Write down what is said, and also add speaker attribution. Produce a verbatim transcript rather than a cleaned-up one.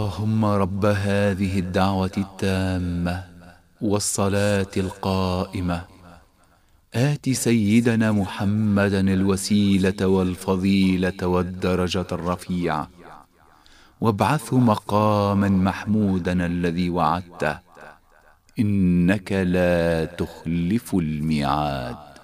Speaker 1: اللهم رب هذه الدعوة التامة والصلاة القائمة، آت سيدنا محمدا الوسيلة والفضيلة والدرجة الرفيعة، وابعثه مقاما محمودا الذي وعدته، إنك لا تخلف الميعاد.